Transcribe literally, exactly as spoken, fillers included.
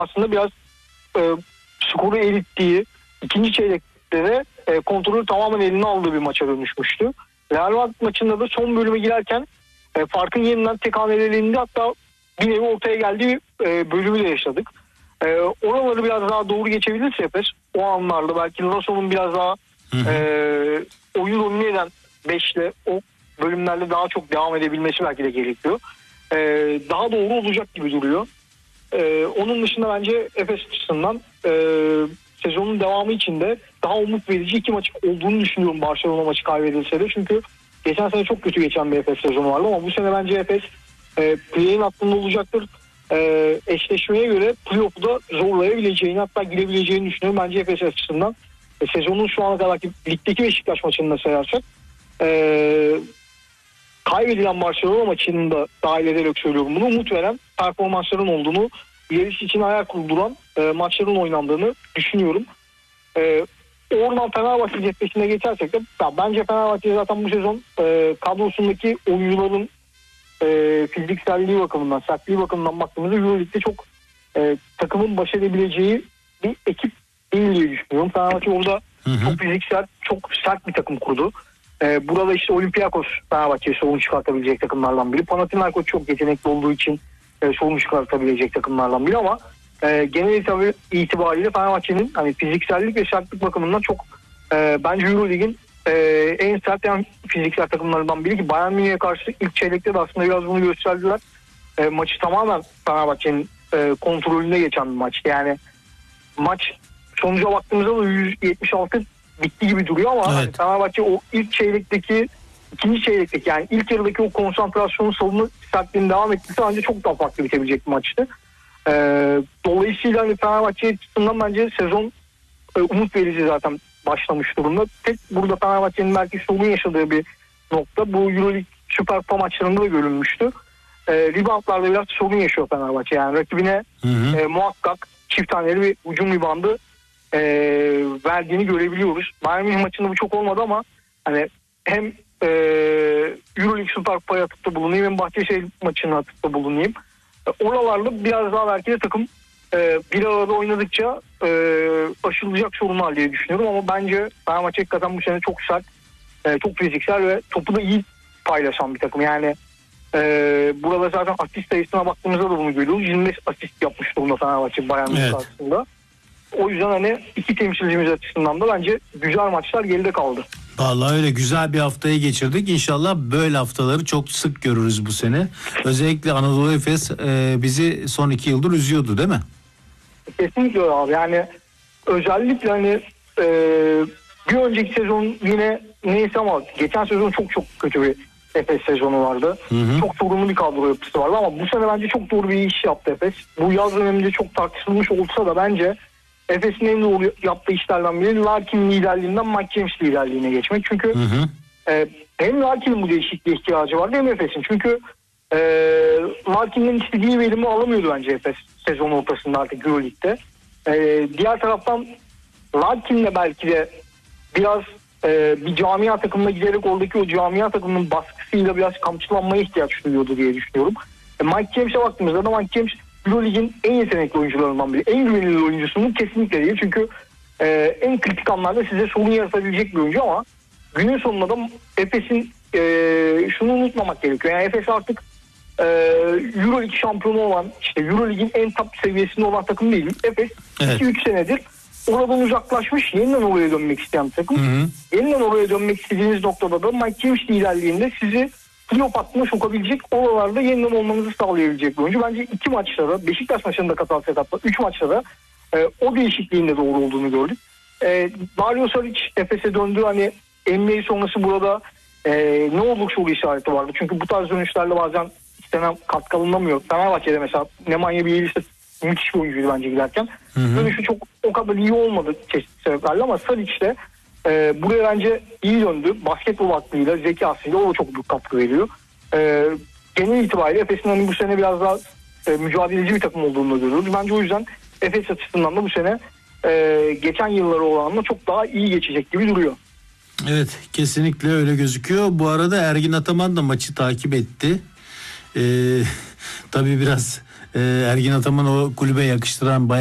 aslında biraz e, skoru erittiği, ikinci çeyrekte de e, kontrolü tamamen eline aldığı bir maça dönüşmüştü. Real Madrid maçında da son bölüme girerken e, farkın yeniden tek haneleriğinde, hatta bir nevi ortaya geldiği e, bölümü de yaşadık. E, oraları biraz daha doğru geçebilirse Efes, o anlarda belki Lasso'nun biraz daha e, oyunu domine eden beşle o bölümlerle daha çok devam edebilmesi belki de gerekiyor. E, daha doğru olacak gibi duruyor. E, onun dışında bence Efes açısından e, sezonun devamı için de daha umut verici iki maç olduğunu düşünüyorum Barcelona maçı kaybedilse de. Çünkü geçen sene çok kötü geçen bir Efes sezonu vardı ama bu sene bence Efes e, play-in hattında olacaktır. E, eşleşmeye göre playoff'u da zorlayabileceğini, hatta girebileceğini düşünüyorum. Bence Efes açısından e, sezonun şu ana kadarki ligdeki Beşiktaş maçını da sayarsak e, kaybedilen Barcelona maçını da dahil ederek söylüyorum bunu. Umut veren performansların olduğunu, ilerisi için ayak kurduran e, maçların oynandığını düşünüyorum. E, oradan Fenerbahçe cephesine geçersek de ya, bence Fenerbahçe zaten bu sezon e, kadrosundaki oyuncuların e, fizikselliği bakımından, sertliği bakımından baktığımızda Euroleague'de çok e, takımın baş edebileceği bir ekip değil diye düşünüyorum. Fenerbahçe orada hı hı. çok fiziksel, çok sert bir takım kurdu. Ee, burada işte Olympiakos Fenerbahçe'ye sorun çıkartabilecek takımlardan biri. Panathinaikos çok yetenekli olduğu için e, sorun çıkartabilecek takımlardan biri ama e, genel tabii itibariyle Fenerbahçe'nin hani fiziksellik ve sertlik bakımından çok e, bence Euroleague'in e, en sert yani fiziksel takımlarından biri ki Bayern Münih'e karşı ilk çeyrekte de aslında biraz bunu gösterdiler. E, maçı tamamen Fenerbahçe'nin e, kontrolüne geçen bir maç. Yani maç sonuca baktığımızda da yüz yetmiş altı bitti gibi duruyor ama evet. hani Fenerbahçe o ilk çeyrekteki, ikinci çeyrekteki yani ilk yarıdaki o konsantrasyonu, savunma sertliğini devam ettirse bence çok daha farklı bitebilecek bir maçtı. Ee, dolayısıyla hani Fenerbahçe açısından bence sezon e, umut verici zaten başlamış durumda. Tek burada Fenerbahçe'nin belki sorun yaşadığı bir nokta bu Euroleague Süper Kupa maçlarında da görülmüştü. E, reboundlarda biraz sorun yaşıyor Fenerbahçe. Yani rakibine hı hı. E, muhakkak çift taneli bir hücum reboundı E, verdiğini görebiliyoruz. Bayern Münih maçında bu çok olmadı ama hani hem e, Euroleague Süper Kupa'ya atıfta bulunayım hem Bahçeşehir maçına atıfta bulunayım. E, oralarda biraz daha belki de takım e, bir arada oynadıkça e, aşılacak sorunlar diye düşünüyorum ama bence Fenerbahçe hakikaten bu sene çok sert, e, çok fiziksel ve topu da iyi paylaşan bir takım. Yani e, burada zaten asist sayısına baktığımızda da bunu görüyoruz. yirmi beş asist yapmış durumda Fenerbahçe Bayern Münih karşısında. Evet. O yüzden hani iki temsilcimiz açısından da bence güzel maçlar geride kaldı. Vallahi öyle, güzel bir haftayı geçirdik. İnşallah böyle haftaları çok sık görürüz bu sene. Özellikle Anadolu Efes e, bizi son iki yıldır üzüyordu değil mi? Kesinlikle abi. Yani özellikle hani e, bir önceki sezon yine neyse ama geçen sezon çok çok kötü bir Efes sezonu vardı. Hı hı. Çok sorunlu bir kadro yapısı vardı ama bu sene bence çok doğru bir iş yaptı Efes. Bu yaz döneminde çok tartışılmış olsa da bence Efes'in en doğru yaptığı işlerden biri Larkin liderliğinden Mike James liderliğine geçmek. Çünkü hı hı. E, hem Larkin'in bu değişikliğe ihtiyacı vardı hem Efes'in. Çünkü e, Larkin'in istediği verimi alamıyordu bence Efes sezon ortasında artık Euroleague'de. E, diğer taraftan Larkin'le belki de biraz e, bir camia takımına giderek oradaki o camia takımının baskısıyla biraz kamçılanmaya ihtiyaç duyuyordu diye düşünüyorum. E, Mike James'e baktığımızda da Mike James Euroleague'in en yetenekli oyuncularından biri. En güvenilir oyuncusunun kesinlikle değil. Çünkü e, en kritik anlarda size sorun yaratabilecek bir oyuncu ama günün sonunda da Efes'in e, şunu unutmamak gerekiyor. Yani Efes artık e, Euroleague şampiyonu olan, işte Euroleague'in en top seviyesinde olan takım değil. Efes evet. iki üç senedir oradan uzaklaşmış, yeniden oraya dönmek isteyen bir takım. Hı hı. Yeniden oraya dönmek istediğiniz noktada da Mike James liderliğinde sizi playoff hattına sokabilecek, oralarda yeniden olmanızı sağlayabilecek bir oyuncu. Bence iki maçta da, Beşiktaş maçında katarsak hatta üç maçta da e, o değişikliğin de doğru olduğunu gördük. E, Dario Saric Efes'e döndü. Hani N B A sonrası burada e, ne olduk soru işareti vardı. Çünkü bu tarz dönüşlerle bazen istenen katkı alınamıyor. Fenerbahçe'de mesela Nemanja Bjelica müthiş bir oyuncuydu bence giderken. Hı hı. Dönüşü çok o kadar iyi olmadı çeşitli sebeplerle ama Saric de e, buraya bence iyi döndü. Basketbol aklıyla, zekasıyla o da çok büyük katkı veriyor. E, genel itibariyle Efes'in hani bu sene biraz daha e, mücadeleci bir takım olduğunu görüyoruz. Bence o yüzden Efes açısından da bu sene e, geçen yıllara oranla çok daha iyi geçecek gibi duruyor. Evet, kesinlikle öyle gözüküyor. Bu arada Ergin Ataman da maçı takip etti. Ee, tabii biraz e, Ergin Ataman o kulübe yakıştıran bayağı